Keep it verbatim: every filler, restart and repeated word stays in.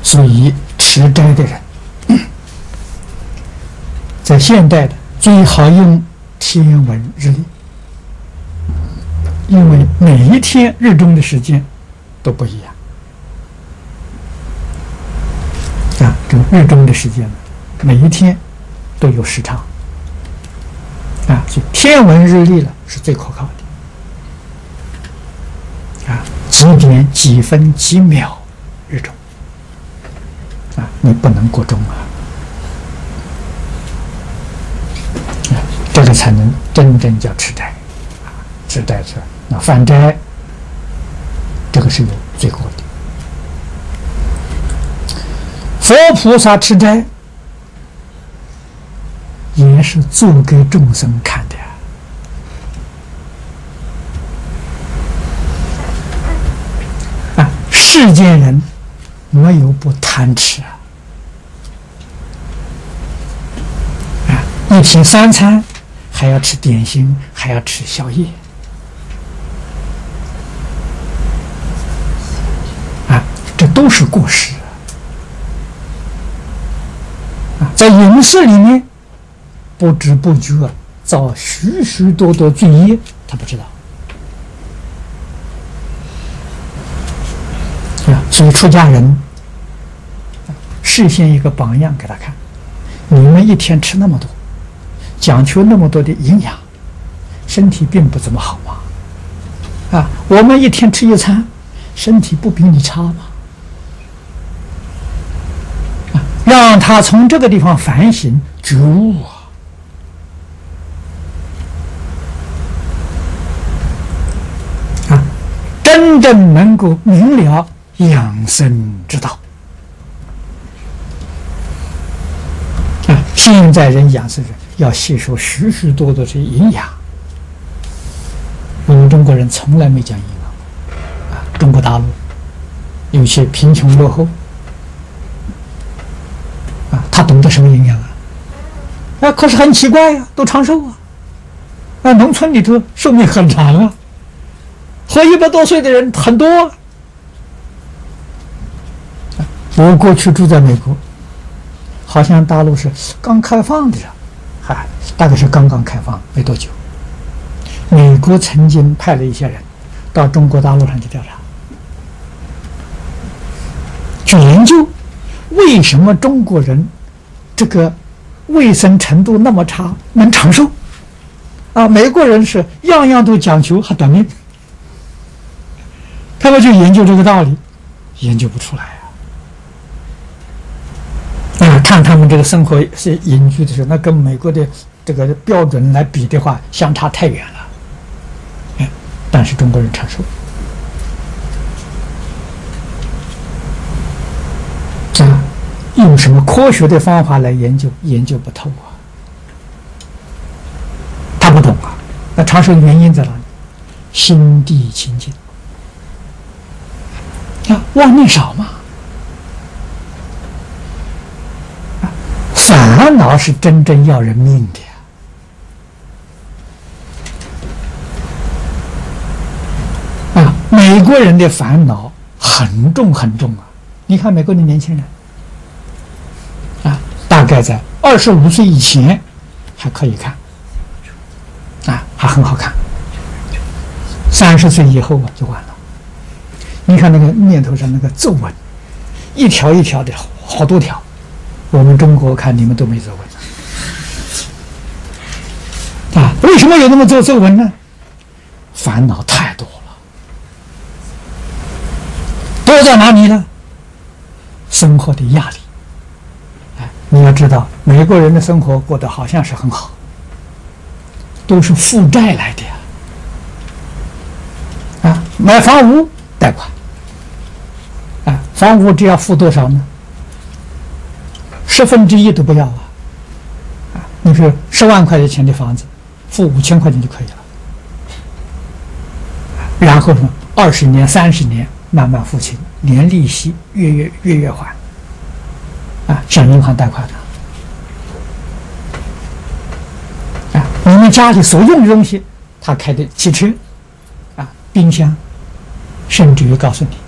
所以持斋的人，在现代的最好用天文日历，因为每一天日中的时间都不一样啊，这个日中的时间呢，每一天都有时差啊，所以天文日历呢是最可靠的啊，几点几分几秒日中啊，你不能过钟啊，啊，这个才能真正叫持斋啊，持斋是那犯斋，这个是有罪过的。佛菩萨持斋也是做给众生看的呀。啊，世间人没有不贪吃啊！啊，一天三餐还要吃点心，还要吃宵夜。啊，这都是过失啊！在饮食里面不知不觉造许许多多罪业，他不知道。啊，所以出家人示现一个榜样给他看：你们一天吃那么多，讲求那么多的营养，身体并不怎么好嘛。啊，我们一天吃一餐，身体不比你差吗？啊，让他从这个地方反省觉悟啊。真正能够明了养生之道啊！现在人养生人要吸收许许多多的营养，我们中国人从来没讲营养啊！中国大陆有些贫穷落后啊，他懂得什么营养啊？啊，可是很奇怪呀、啊，都长寿啊！啊，农村里头寿命很长啊。活一百多岁的人很多、啊。我过去住在美国，好像大陆是刚开放的，还大概是刚刚开放没多久。美国曾经派了一些人到中国大陆上去调查，去研究为什么中国人这个卫生程度那么差，能长寿。啊，美国人是样样都讲求，还短命。他们就研究这个道理，研究不出来啊！啊，看他们这个生活是隐居的时候，那跟美国的这个标准来比的话，相差太远了。哎，但是中国人长寿啊，用什么科学的方法来研究，研究不透啊！他不懂啊！那长寿的原因在哪里？心地清净。啊，妄念少嘛！啊，烦恼是真正要人命的呀！啊，美国人的烦恼很重很重啊！你看美国的年轻人，啊，大概在二十五岁以前还可以看，啊，还很好看。三十岁以后啊，就完了。你看那个面头上那个皱纹，一条一条的，好多条。我们中国看你们都没皱纹啊？为什么有那么多皱纹呢？烦恼太多了。多在哪里呢？生活的压力。哎，你要知道，美国人的生活过得好像是很好，都是负债来的呀。啊，买房屋贷款。啊，房屋只要付多少呢？十分之一都不要啊！啊，你说十万块钱的房子，付五千块钱就可以了。然后呢，二十年、三十年慢慢付清，连利息月月月月还。啊，向银行贷款的。啊，你们家里所用的东西，他开的汽车，啊，冰箱，甚至于告诉你。